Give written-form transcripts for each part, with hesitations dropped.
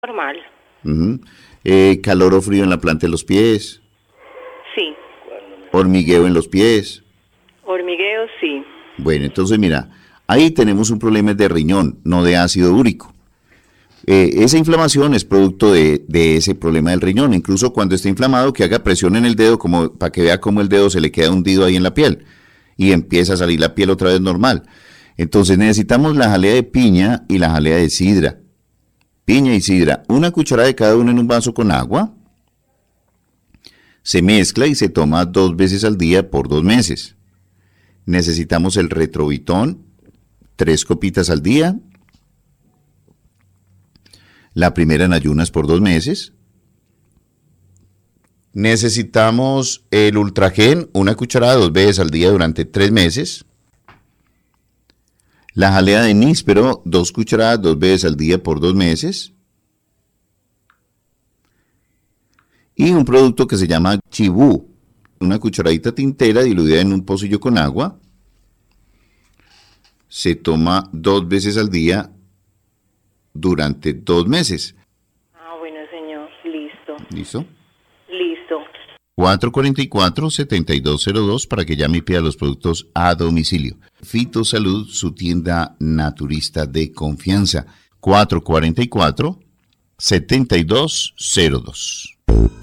Normal. Ujú. Calor o frío en la planta de los pies, Sí. hormigueo en los pies. Hormigueo, sí. Bueno, entonces mira, ahí tenemos un problema de riñón, no de ácido úrico. Esa inflamación es producto de ese problema del riñón. Incluso cuando esté inflamado, que haga presión en el dedo como para que vea cómo el dedo se le queda hundido ahí en la piel y empieza a salir la piel otra vez normal. Entonces necesitamos la jalea de piña y la jalea de sidra. Piña y sidra, una cucharada de cada uno en un vaso con agua. Se mezcla y se toma 2 veces al día por 2 meses. Necesitamos el retrovitón, 3 copitas al día. La primera en ayunas por 2 meses. Necesitamos el Ultragen, una cucharada 2 veces al día durante 3 meses. La jalea de níspero, 2 cucharadas 2 veces al día por 2 meses. Y un producto que se llama Chibú, una cucharadita tintera diluida en un pocillo con agua. Se toma 2 veces al día durante 2 meses. Ah, bueno, señor. Listo. ¿Listo? Listo. 444-7202 para que llame y pida los productos a domicilio. Fitosalud, su tienda naturista de confianza. 444-7202.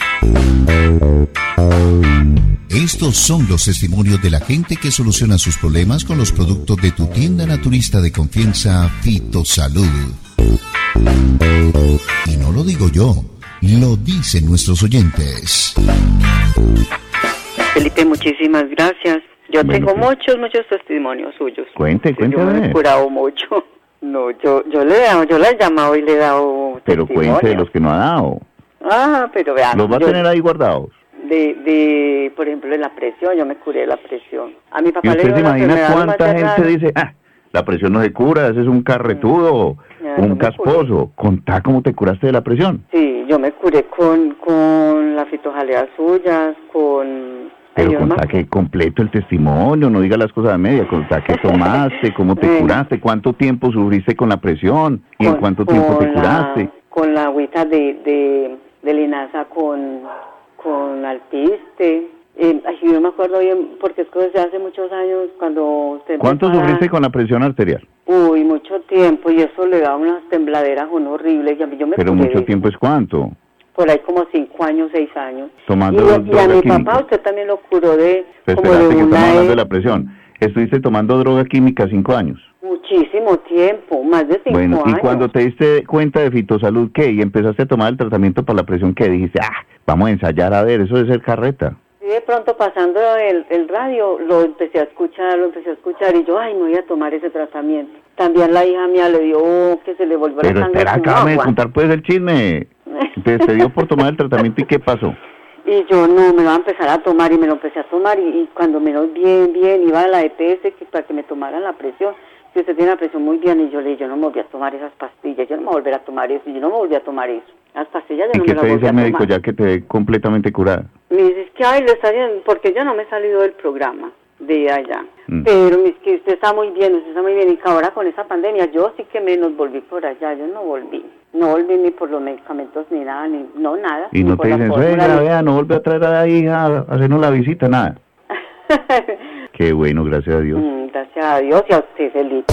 Estos son los testimonios de la gente que soluciona sus problemas con los productos de tu tienda naturista de confianza, Fitosalud. Y no lo digo yo, lo dicen nuestros oyentes. Felipe, muchísimas gracias. Yo Bueno, tengo pues. muchos testimonios suyos. Cuente, Yo me he curado mucho. No, yo la he llamado y le he dado Pero testimonio. cuente de los que no ha dado. Ah, pero vean. Los va a yo- tener ahí guardados. por ejemplo, de la presión, yo me curé de la presión. A mi ¿Y papá le usted dio se una imagina enfermedad cuánta más gente rara. dice, la presión no se cura, ese es un carretudo, Ya, un yo me casposo? Contá cómo te curaste de la presión. Sí, yo me curé con las fitojalea suyas, con... Pero Ay, yo no me contá que completo el testimonio, no diga las cosas a media, contá qué tomaste, cómo te curaste, cuánto tiempo sufriste con la presión y en cuánto tiempo te curaste. Con la agüita de linaza con alpiste. Ay, yo no me acuerdo bien, porque es que desde hace muchos años cuando usted... ¿Cuánto empezó a- sufriste con la presión arterial? Uy, mucho tiempo, y eso le da unas tembladeras horribles, y a mí yo me Pero curé mucho de- tiempo es cuánto. por ahí como 5 años, 6 años. Tomando y a droga mi química. papá usted también lo curó de Pero como espérate de que estamos una hablando de la presión. Estuviste tomando droga química 5 años. muchísimo tiempo, más de 5 Bueno, años. y cuando te diste cuenta de Fitosalud, ¿qué? Y empezaste a tomar el tratamiento para la presión, ¿qué? Dijiste, vamos a ensayar a ver, eso debe ser carreta. Y de pronto pasando el radio, lo empecé a escuchar, y yo, ay, no voy a tomar ese tratamiento. También la hija mía le dio que se le volvió Pero la sangre espera, como acábame de agua. contar pues el chisme. Entonces te dio por tomar el tratamiento, ¿y qué pasó? Y yo no, me lo voy a empezar a tomar, y me lo empecé a tomar, y cuando menos bien, iba a la EPS para que me tomaran la presión. Si usted tiene la presión muy bien, y yo le dije, yo no me volví a tomar esas pastillas, yo no me voy a volver a tomar eso, y yo no me volví a tomar eso. Las pastillas ¿Y yo no qué me las te volví dice a el médico tomar. ya que te ve completamente curada? Me dice, es que, ay, le está bien, porque yo no me he salido del programa de allá. Mm. Pero es que usted está muy bien, y que ahora con esa pandemia, yo sí que menos volví por allá, yo no volví ni por los medicamentos ni nada, nada. Y ni no por te la dicen, fórmula, suegra, ni- vea, no vuelve a traer a la hija a hacernos la visita, nada. Qué bueno, gracias a Dios. Gracias a Dios y a usted, Felipe.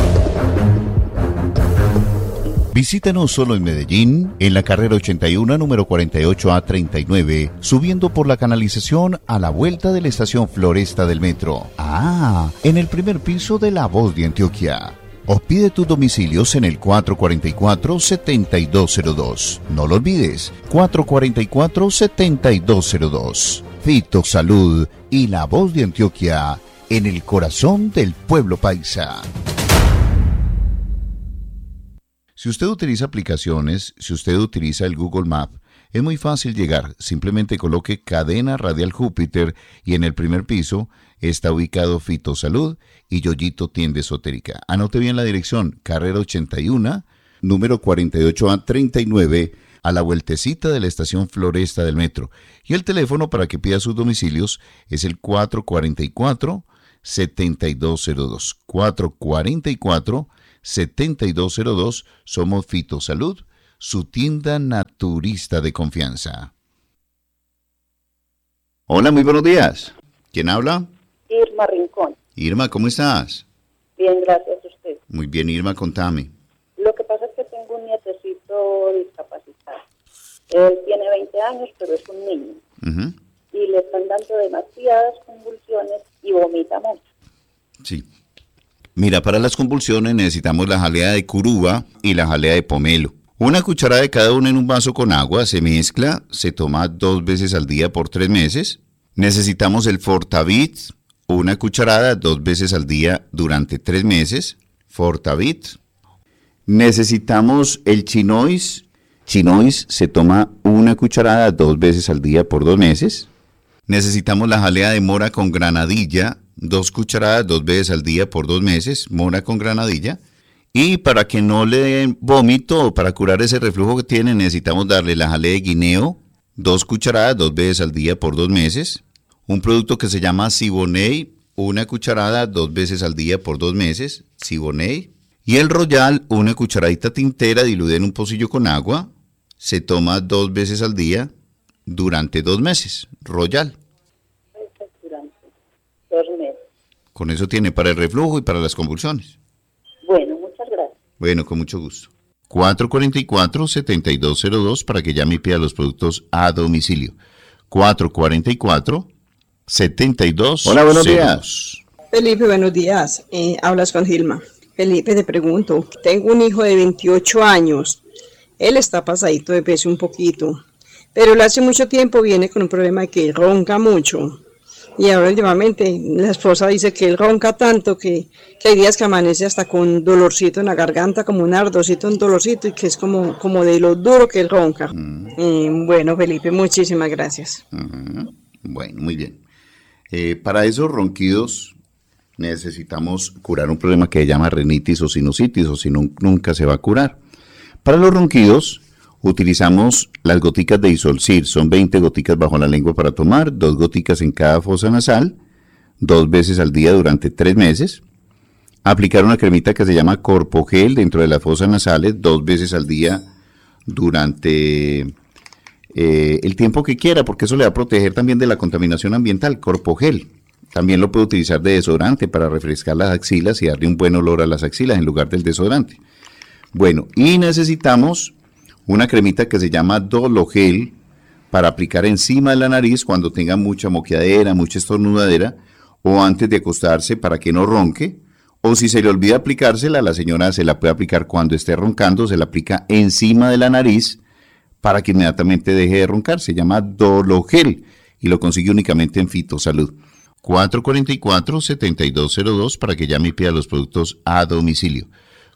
Visítanos solo en Medellín, en la carrera 81, número 48A39, subiendo por la canalización a la vuelta de la estación Floresta del metro. En el primer piso de La Voz de Antioquia. O pide tus domicilios en el 444-7202. No lo olvides, 444-7202. Fitosalud y La Voz de Antioquia, en el corazón del pueblo paisa. Si usted utiliza aplicaciones, si usted utiliza el Google Map, es muy fácil llegar. Simplemente coloque Cadena Radial Júpiter y en el primer piso está ubicado Fitosalud y Yoyito Tienda Esotérica. Anote bien la dirección, carrera 81, número 48A39, a la vueltecita de la estación Floresta del metro. Y el teléfono para que pida sus domicilios es el 444-7202. 444-7202. Somos Fitosalud, su tienda naturista de confianza. Hola, muy buenos días. ¿Quién habla? Irma Rincón. Irma, ¿cómo estás? Bien, gracias a usted. Muy bien, Irma, contame. Lo que pasa es que tengo un nietecito discapacitado. Él tiene 20 años, pero es un niño. Uh-huh. Y le están dando demasiadas convulsiones y vomita mucho. Sí. Mira, para las convulsiones necesitamos la jalea de curuba y la jalea de pomelo. Una cucharada de cada una en un vaso con agua, se mezcla, se toma 2 veces al día por 3 meses. Necesitamos el Fortavit, una cucharada 2 veces al día durante 3 meses. Fortavit. Necesitamos el Chinois. Chinois se toma una cucharada 2 veces al día por 2 meses. Necesitamos la jalea de mora con granadilla, 2 cucharadas 2 veces al día por 2 meses, mora con granadilla. Y para que no le den vómito o para curar ese reflujo que tiene, necesitamos darle la jalea de guineo, 2 cucharadas 2 veces al día por 2 meses. Un producto que se llama Siboney, una cucharada 2 veces al día por 2 meses, Siboney. Y el Royal, una cucharadita tintera diluida en un pocillo con agua, se toma 2 veces al día durante 2 meses, Royal. Durante 2 meses. Con eso tiene para el reflujo y para las convulsiones. Bueno, muchas gracias. Bueno, con mucho gusto. 444-7202 para que llame y pida los productos a domicilio. 444-7202. Hola, buenos días. Felipe, buenos días. Hablas con Gilma. Felipe, te pregunto, tengo un hijo de 28 años. Él está pasadito de peso un poquito, pero él hace mucho tiempo viene con un problema de que ronca mucho. Y ahora últimamente la esposa dice que él ronca tanto que hay días que amanece hasta con dolorcito en la garganta, como un ardorcito, un dolorcito, y que es como de lo duro que él ronca. Bueno, Felipe, muchísimas gracias. Bueno, muy bien. Para esos ronquidos necesitamos curar un problema que se llama rinitis o sinusitis, o si no, nunca se va a curar. Para los ronquidos utilizamos las goticas de Isolcir, son 20 goticas bajo la lengua para tomar, 2 goticas en cada fosa nasal, 2 veces al día durante 3 meses. Aplicar una cremita que se llama Corpogel dentro de las fosas nasales, 2 veces al día durante el tiempo que quiera, porque eso le va a proteger también de la contaminación ambiental, Corpogel. También lo puede utilizar de desodorante para refrescar las axilas y darle un buen olor a las axilas en lugar del desodorante. Bueno, y necesitamos una cremita que se llama Dologel para aplicar encima de la nariz cuando tenga mucha moqueadera, mucha estornudadera, o antes de acostarse para que no ronque, o si se le olvida aplicársela, la señora se la puede aplicar cuando esté roncando, se la aplica encima de la nariz para que inmediatamente deje de roncar. Se llama Dologel y lo consigue únicamente en Fitosalud. 444-7202 para que llame y pida los productos a domicilio.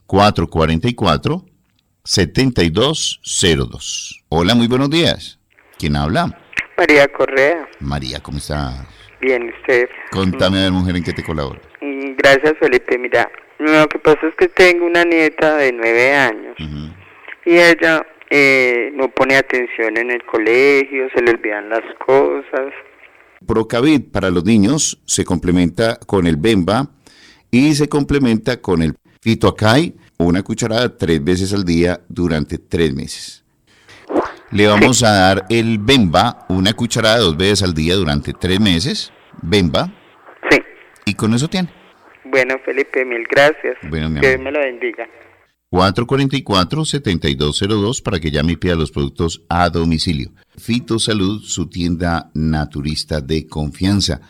444-7202. Hola, muy buenos días. ¿Quién habla? María Correa. María, ¿cómo estás? Bien, usted. Contame, a ver, mujer, ¿en qué te colaboro? Gracias, Felipe. Mira, lo que pasa es que tengo una nieta de 9 años y ella no pone atención en el colegio, se le olvidan las cosas. Procavit para los niños se complementa con el Bemba y se complementa con el Fitoacay, una cucharada 3 veces al día durante 3 meses. Le vamos a dar el Bemba, una cucharada 2 veces al día durante 3 meses. Bemba. Sí. Y con eso tiene. Bueno, Felipe, mil gracias. Bueno, mi que amor. Dios me lo bendiga. 444-7202 para que llame y pida los productos a domicilio. Fitosalud, su tienda naturista de confianza.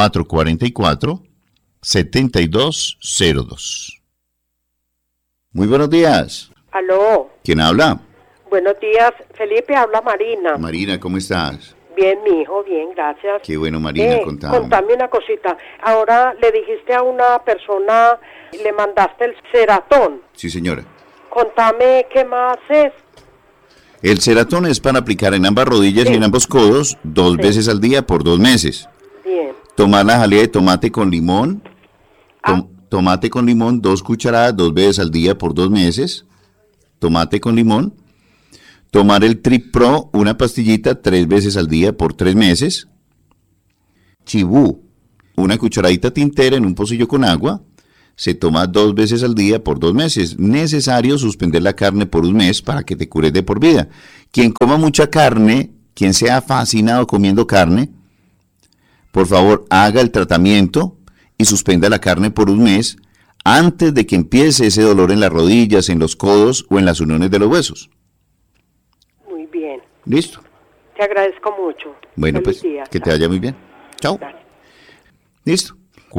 444-7202. Muy buenos días. Aló. ¿Quién habla? Buenos días, Felipe, habla Marina. Marina, ¿cómo estás? Bien, mi hijo, bien, gracias. Qué bueno, Marina, contame. Contame una cosita. Ahora le dijiste a una persona, le mandaste el Ceratón. Sí, señora. Contame qué más es. El Ceratón es para aplicar en ambas rodillas y en ambos codos 2 veces al día por 2 meses. Bien. Tomar la jalea de tomate con limón. Tomate con limón, 2 cucharadas, 2 veces al día por 2 meses. Tomate con limón. Tomar el Trip Pro, una pastillita, 3 veces al día por 3 meses. Chibú, una cucharadita tintera en un pocillo con agua. se toma 2 veces al día por 2 meses. Necesario suspender la carne por un mes para que te cures de por vida. Quien coma mucha carne, quien sea fascinado comiendo carne, por favor haga el tratamiento y suspenda la carne por un mes antes de que empiece ese dolor en las rodillas, en los codos o en las uniones de los huesos. Muy bien. ¿Listo? Te agradezco mucho. Bueno, Feliz pues día. que te vaya muy bien. Chao. Gracias. Listo.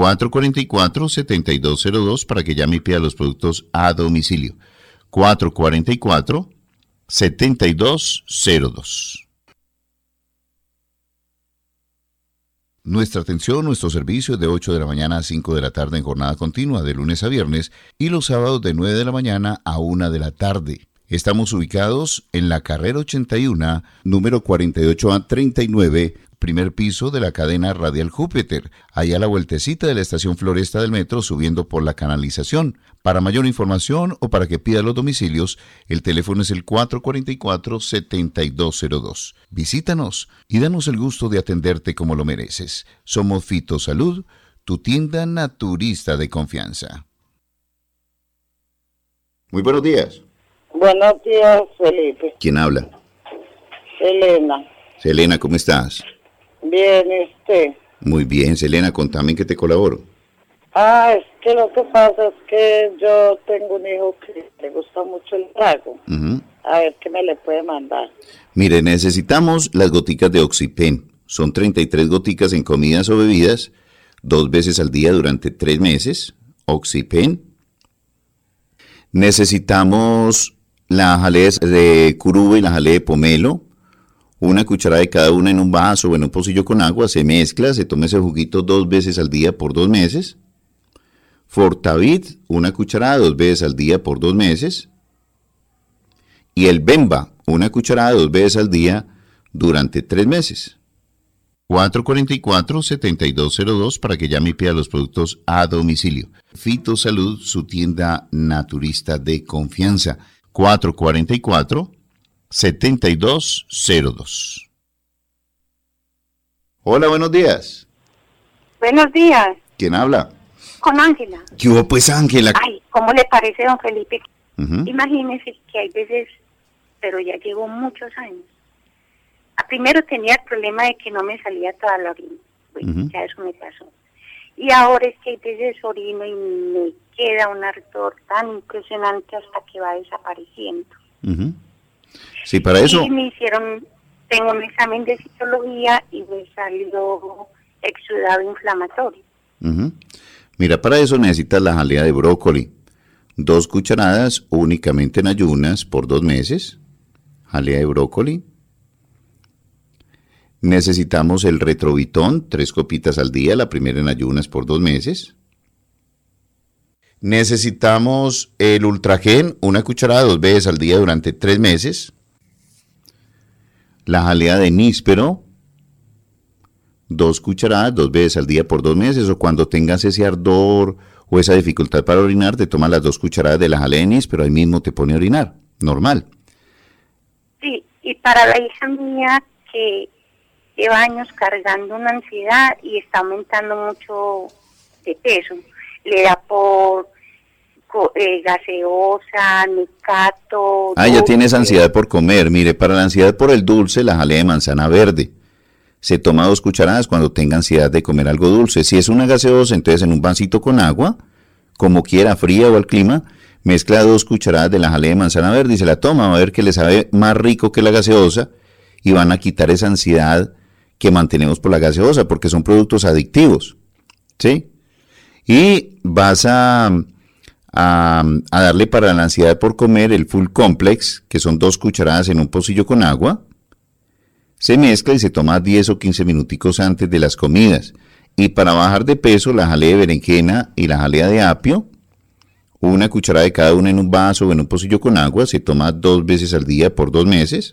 444-7202 para que llame y pida los productos a domicilio. 444-7202. Nuestra atención, nuestro servicio es de 8 de la mañana a 5 de la tarde en jornada continua, de lunes a viernes, y los sábados de 9 de la mañana a 1 de la tarde. Estamos ubicados en la carrera 81, número 48A39, primer piso de la cadena Radial Júpiter, allá a la vueltecita de la estación Floresta del Metro, subiendo por la canalización. Para mayor información o para que pida los domicilios, el teléfono es el 444-7202. Visítanos y danos el gusto de atenderte como lo mereces. Somos Fitosalud, tu tienda naturista de confianza. Muy buenos días. Buenos días, Felipe. ¿Quién habla? Selena. Selena, ¿cómo estás? Bien, ¿y usted? Muy bien, Selena, contame en qué te colaboro. Es que lo que pasa es que yo tengo un hijo que le gusta mucho el trago. A ver qué me le puede mandar. Mire, necesitamos las goticas de Oxypen. Son 33 goticas en comidas o bebidas, 2 veces al día durante 3 meses. Oxypen. Necesitamos la jalea de curuba y la jalea de pomelo. Una cucharada de cada una en un vaso o en un pocillo con agua. Se mezcla, se toma ese juguito 2 veces al día por 2 meses. Fortavit, una cucharada 2 veces al día por 2 meses. Y el Bemba, una cucharada 2 veces al día durante 3 meses. 444-7202 para que llame y pida los productos a domicilio. Fitosalud, su tienda naturista de confianza. 444-7202. Hola, buenos días. Buenos días. ¿Quién habla? Con Ángela. ¿Qué hubo pues, Ángela? Ay, ¿cómo le parece, don Felipe? Imagínese que hay veces, pero ya llevo muchos años. Primero tenía el problema de que no me salía toda la orina. Bueno, ya eso me pasó. Y ahora es que hay veces orino y me queda un ardor tan impresionante hasta que va desapareciendo. Sí, para eso... Y me hicieron, tengo un examen de citología y me salió exudado inflamatorio. Mira, para eso necesitas la jalea de brócoli. 2 cucharadas únicamente en ayunas por 2 meses. Jalea de brócoli. Necesitamos el retrovitón, 3 copitas al día, la primera en ayunas por 2 meses. Necesitamos el ultragen, 1 cucharada 2 veces al día durante 3 meses. La jalea de níspero, 2 cucharadas 2 veces al día por 2 meses. O cuando tengas ese ardor o esa dificultad para orinar, te tomas las 2 cucharadas de la jalea de níspero, ahí mismo te pone a orinar, normal. Sí, y para la hija mía que lleva años cargando una ansiedad y está aumentando mucho de peso. Le da por gaseosa, Necato. Ya tienes ansiedad por comer. Mire, para la ansiedad por el dulce, la jalea de manzana verde. Se toma 2 cucharadas cuando tenga ansiedad de comer algo dulce. Si es una gaseosa, entonces en un vasito con agua, como quiera, fría o al clima, mezcla 2 cucharadas de la jalea de manzana verde y se la toma. Va a ver que le sabe más rico que la gaseosa y van a quitar esa ansiedad que mantenemos por la gaseosa, porque son productos adictivos, ¿sí? Y vas a darle para la ansiedad por comer el Full Complex, que son 2 cucharadas en un pocillo con agua. Se mezcla y se toma 10 o 15 minuticos antes de las comidas. Y para bajar de peso, la jalea de berenjena y la jalea de apio, 1 cucharada de cada una en un vaso o en un pocillo con agua, se toma 2 veces al día por 2 meses.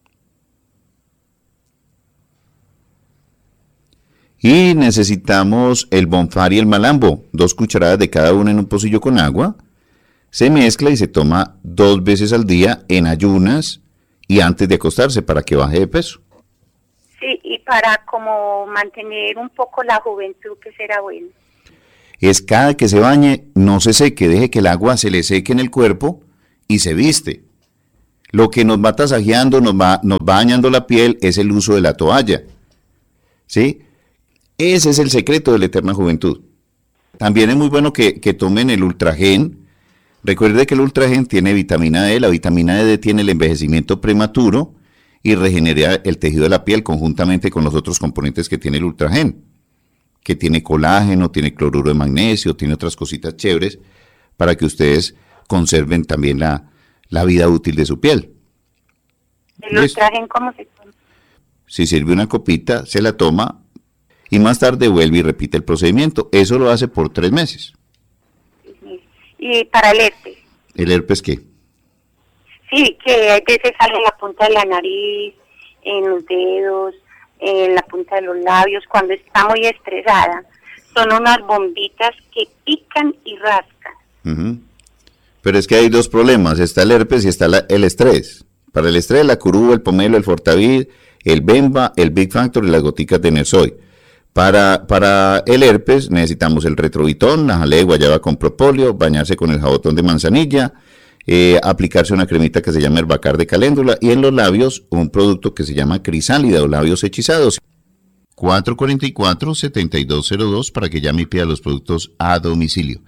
Y necesitamos el bonfar y el malambo, 2 cucharadas de cada una en un pocillo con agua. Se mezcla y se toma 2 veces al día en ayunas y antes de acostarse para que baje de peso. Sí, y para como mantener un poco la juventud, que será bueno. es cada que se bañe, no se seque, deje que el agua se le seque en el cuerpo y se viste. Lo que nos va tasajeando, nos va dañando la piel es el uso de la toalla. ¿Sí? Ese es el secreto de la eterna juventud. También es muy bueno que tomen el Ultragen. Recuerde que el Ultragen tiene vitamina D, la vitamina D detiene el envejecimiento prematuro y regenera el tejido de la piel conjuntamente con los otros componentes que tiene el Ultragen, que tiene colágeno, tiene cloruro de magnesio, tiene otras cositas chéveres para que ustedes conserven también la vida útil de su piel. ¿El Ultragen cómo se toma? Si sirve una copita, se la toma y más tarde vuelve y repite el procedimiento. Eso lo hace por 3 meses. ¿Y para el herpes? ¿El herpes qué? Sí, que a veces sale en la punta de la nariz, en los dedos, en la punta de los labios, cuando está muy estresada. Son unas bombitas que pican y rascan. Uh-huh. Pero es que hay 2 problemas, está el herpes y está el estrés. Para el estrés, la Curubo, el Pomelo, el Fortavid, el Bemba, el Big Factor y las goticas de Nersoy. Para el herpes necesitamos el Retrovitón, la jalea de guayaba con propóleo, bañarse con el jabotón de manzanilla, aplicarse una cremita que se llama Herbacar de caléndula y en los labios un producto que se llama Crisálida o labios hechizados. 444-7202 para que llame y pida los productos a domicilio.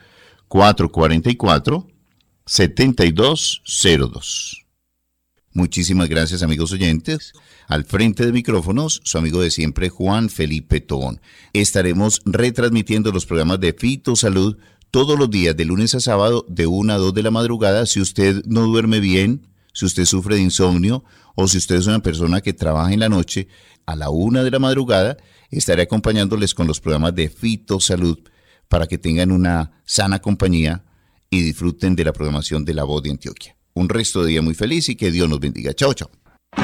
444-7202. Muchísimas gracias, amigos oyentes. Al frente de micrófonos, su amigo de siempre, Juan Felipe Tobón. Estaremos retransmitiendo los programas de Fitosalud todos los días, de lunes a sábado, de 1 a 2 de la madrugada. Si usted no duerme bien, si usted sufre de insomnio o si usted es una persona que trabaja en la noche, a la 1 de la madrugada estaré acompañándoles con los programas de Fitosalud para que tengan una sana compañía y disfruten de la programación de La Voz de Antioquia. Un resto de día muy feliz y que Dios nos bendiga. Chao, chao.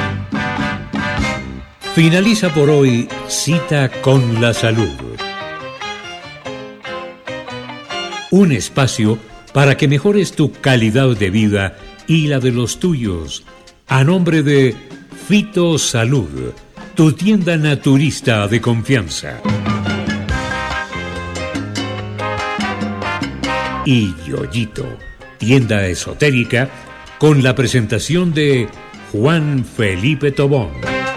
Finaliza por hoy Cita con la Salud. Un espacio para que mejores tu calidad de vida y la de los tuyos. A nombre de Fitosalud, tu tienda naturista de confianza. Y Yoyito, tienda esotérica, con la presentación de Juan Felipe Tobón.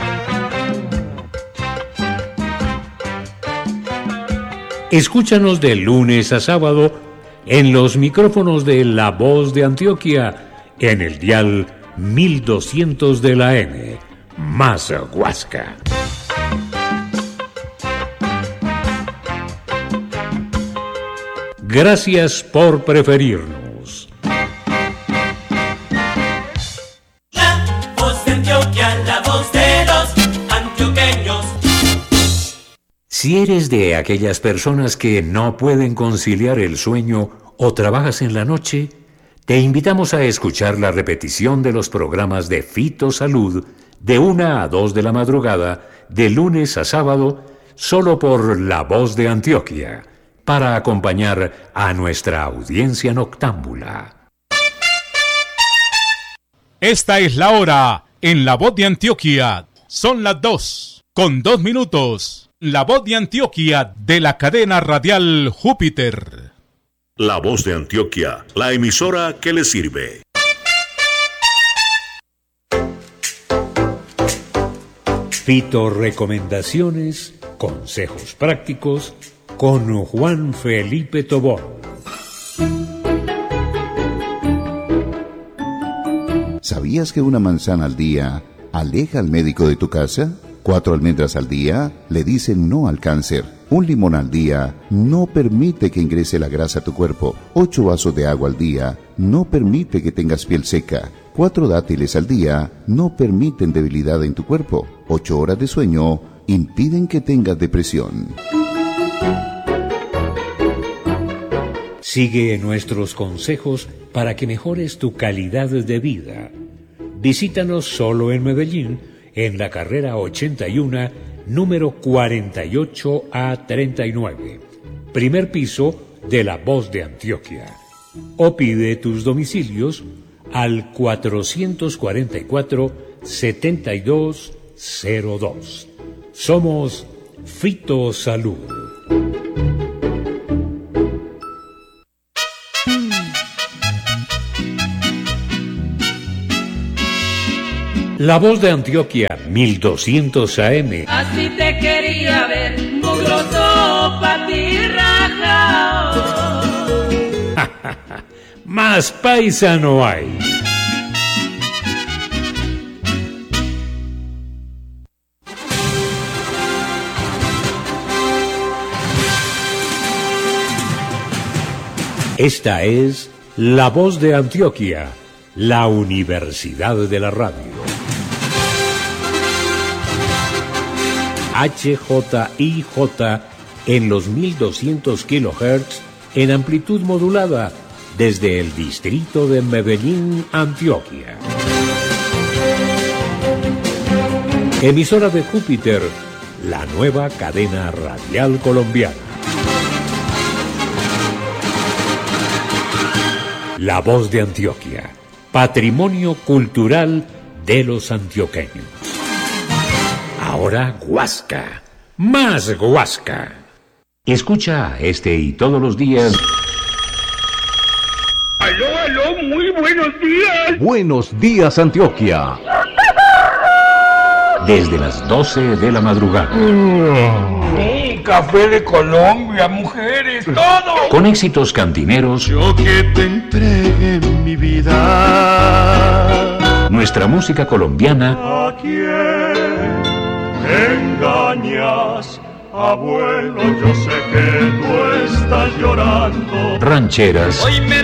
Escúchanos de lunes a sábado en los micrófonos de La Voz de Antioquia en el dial 1200 de la M, más Huasca. Gracias por preferirnos. La Voz de Antioquia, la voz de los antioqueños. Si eres de aquellas personas que no pueden conciliar el sueño o trabajas en la noche, te invitamos a escuchar la repetición de los programas de Fitosalud de 1 a 2 de la madrugada, de lunes a sábado, solo por La Voz de Antioquia, para acompañar a nuestra audiencia noctámbula. Esta es la hora en La Voz de Antioquia. Son las 2:02. La Voz de Antioquia de la cadena radial Júpiter. La Voz de Antioquia, la emisora que le sirve. Fitorecomendaciones, consejos prácticos con Juan Felipe Tobón. ¿Sabías que una manzana al día aleja al médico de tu casa? 4 almendras al día le dicen no al cáncer. Un limón al día no permite que ingrese la grasa a tu cuerpo. 8 vasos de agua al día no permite que tengas piel seca. 4 dátiles al día no permiten debilidad en tu cuerpo. 8 horas de sueño impiden que tengas depresión. Sigue nuestros consejos para que mejores tu calidad de vida. Visítanos solo en Medellín, en la carrera 81, número 48A39, primer piso de La Voz de Antioquia. O pide tus domicilios al 444-7202. Somos Fitosalud. La Voz de Antioquia, 1200 AM. Así te quería ver, mugroso patirraja. Más paisa no hay. Esta es La Voz de Antioquia, la Universidad de la Radio. HJIJ en los 1200 kHz en amplitud modulada desde el distrito de Medellín, Antioquia. Emisora de Júpiter, la nueva cadena radial colombiana. La Voz de Antioquia, patrimonio cultural de los antioqueños. Ahora Guasca, más Guasca. Escucha este y todos los días. Aló, muy buenos días. Buenos días, Antioquia. Desde las 12 de la madrugada. Café de Colombia, mujeres, todo. Con éxitos cantineros. Yo que te entregué mi vida. Nuestra música colombiana. ¿A quién engañas? Abuelo, yo sé que tú estás llorando. Rancheras. Hoy me